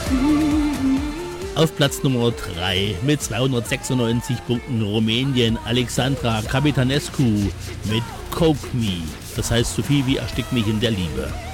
Auf Platz Nummer 3 mit 296 Punkten Rumänien Alexandra Capitanescu mit Coke Me. Das heißt so viel wie Erstick mich in der Liebe.